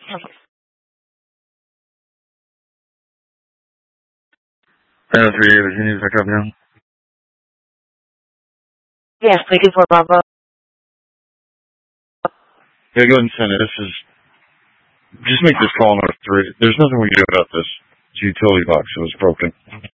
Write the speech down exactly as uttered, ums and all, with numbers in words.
Uh, three, you need to pick up now? Yes, thank you for Bravo. Yeah, go ahead and send it. This is, just make this call number three. There's nothing we can do about this. It's a utility box, so it's broken.